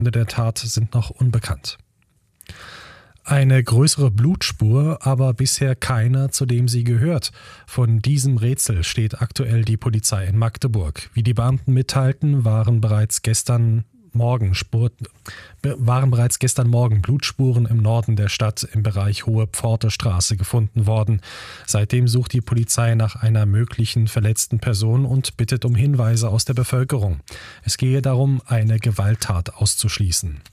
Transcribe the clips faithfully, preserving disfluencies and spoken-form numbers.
der Tat sind noch unbekannt. Eine größere Blutspur, aber bisher keiner, zu dem sie gehört. Von diesem Rätsel steht aktuell die Polizei in Magdeburg. Wie die Beamten mitteilten, waren bereits gestern Morgen Spur, waren bereits gestern Morgen Blutspuren im Norden der Stadt im Bereich Hohe Pforte Straße gefunden worden. Seitdem sucht die Polizei nach einer möglichen verletzten Person und bittet um Hinweise aus der Bevölkerung. Es gehe darum, eine Gewalttat auszuschließen.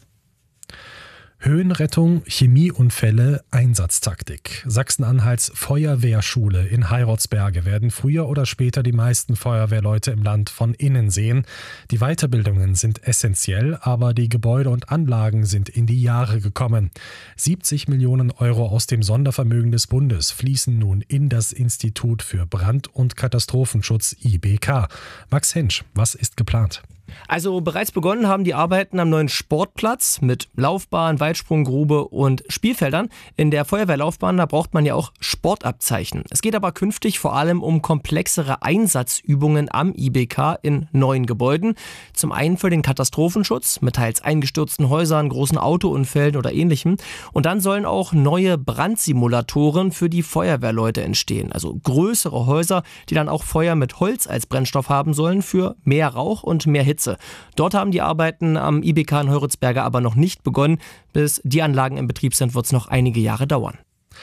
Höhenrettung, Chemieunfälle, Einsatztaktik. Sachsen-Anhalts Feuerwehrschule in Heiratsberge werden früher oder später die meisten Feuerwehrleute im Land von innen sehen. Die Weiterbildungen sind essentiell, aber die Gebäude und Anlagen sind in die Jahre gekommen. siebzig Millionen Euro aus dem Sondervermögen des Bundes fließen nun in das Institut für Brand- und Katastrophenschutz I B K. Max Hensch, was ist geplant? Also bereits begonnen haben die Arbeiten am neuen Sportplatz mit Laufbahn, Weitsprunggrube und Spielfeldern. In der Feuerwehrlaufbahn, da braucht man ja auch Sportabzeichen. Es geht aber künftig vor allem um komplexere Einsatzübungen am I B K in neuen Gebäuden. Zum einen für den Katastrophenschutz mit teils eingestürzten Häusern, großen Autounfällen oder ähnlichem. Und dann sollen auch neue Brandsimulatoren für die Feuerwehrleute entstehen. Also größere Häuser, die dann auch Feuer mit Holz als Brennstoff haben sollen für mehr Rauch und mehr Hitze. Dort haben die Arbeiten am I B K in Heuritzberge aber noch nicht begonnen. Bis die Anlagen in Betrieb sind, wird es noch einige Jahre dauern.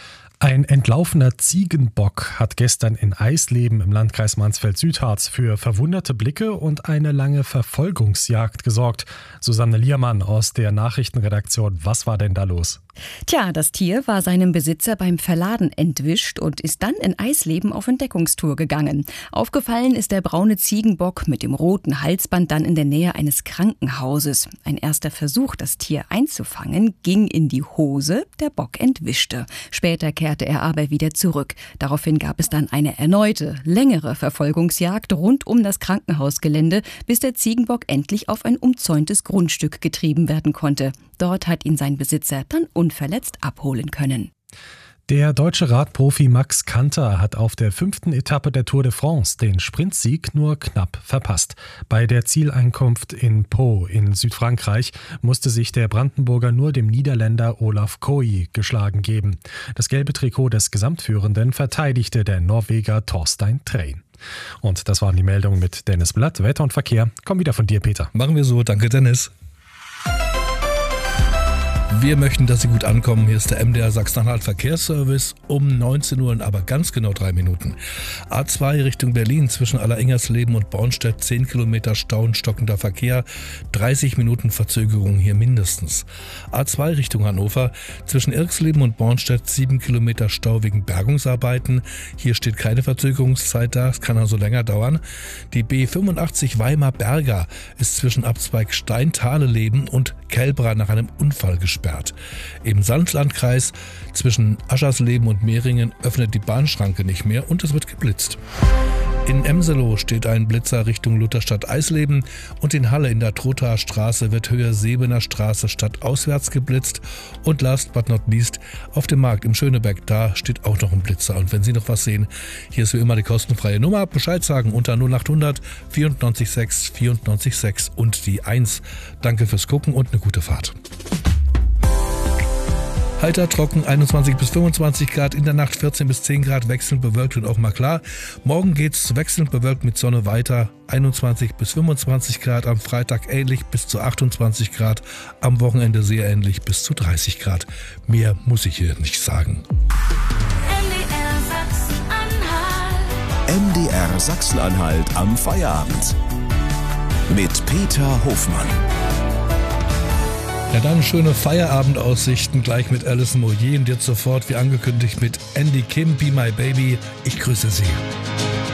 Ein entlaufener Ziegenbock hat gestern in Eisleben im Landkreis Mansfeld-Südharz für verwunderte Blicke und eine lange Verfolgungsjagd gesorgt. Susanne Liermann aus der Nachrichtenredaktion. Was war denn da los? Tja, das Tier war seinem Besitzer beim Verladen entwischt und ist dann in Eisleben auf Entdeckungstour gegangen. Aufgefallen ist der braune Ziegenbock mit dem roten Halsband dann in der Nähe eines Krankenhauses. Ein erster Versuch, das Tier einzufangen, ging in die Hose, der Bock entwischte. Später kehrte er aber wieder zurück. Daraufhin gab es dann eine erneute, längere Verfolgungsjagd rund um das Krankenhausgelände, bis der Ziegenbock endlich auf ein umzäuntes Grundstück getrieben werden konnte. Dort hat ihn sein Besitzer dann unverletzt abholen können. Der deutsche Radprofi Max Kanter hat auf der fünften Etappe der Tour de France den Sprintsieg nur knapp verpasst. Bei der Zieleinkunft in Pau in Südfrankreich musste sich der Brandenburger nur dem Niederländer Olaf Koey geschlagen geben. Das gelbe Trikot des Gesamtführenden verteidigte der Norweger Thorstein Træn. Und das waren die Meldungen mit Dennis Blatt. Wetter und Verkehr kommen wieder von dir, Peter. Machen wir so. Danke, Dennis. Wir möchten, dass Sie gut ankommen. Hier ist der M D R Sachsen-Anhalt Verkehrsservice um neunzehn Uhr, aber ganz genau drei Minuten. A zwei Richtung Berlin zwischen Allerengersleben und Bornstedt, zehn Kilometer Stau und stockender Verkehr, dreißig Minuten Verzögerung hier mindestens. A zwei Richtung Hannover zwischen Irxleben und Bornstedt, sieben Kilometer Stau wegen Bergungsarbeiten. Hier steht keine Verzögerungszeit da, es kann also länger dauern. Die B fünfundachtzig Weimar-Berger ist zwischen Abzweig Steintaleleben und Kelbra nach einem Unfall gesperrt. Im Sandlandkreis zwischen Aschersleben und Mehringen öffnet die Bahnschranke nicht mehr und es wird geblitzt. In Emselow steht ein Blitzer Richtung Lutherstadt-Eisleben und in Halle in der Trothaer Straße wird Höhe Sebener Straße stadtauswärts geblitzt und last but not least auf dem Markt im Schöneberg, da steht auch noch ein Blitzer. Und wenn Sie noch was sehen, hier ist wie immer die kostenfreie Nummer, Bescheid sagen unter null achthundert vierundneunzig sechs vierundneunzig sechs und die eins. Danke fürs Gucken und eine gute Fahrt. Heiter, trocken, einundzwanzig bis fünfundzwanzig Grad, in der Nacht vierzehn bis zehn Grad, wechselnd bewölkt und auch mal klar. Morgen geht's wechselnd bewölkt mit Sonne weiter, einundzwanzig bis fünfundzwanzig Grad, am Freitag ähnlich bis zu achtundzwanzig Grad, am Wochenende sehr ähnlich bis zu dreißig Grad. Mehr muss ich hier nicht sagen. M D R Sachsen-Anhalt am Feierabend mit Peter Hofmann. Ja, dann schöne Feierabendaussichten gleich mit Alison Moyet und jetzt sofort wie angekündigt mit Andy Kim, Be My Baby. Ich grüße Sie.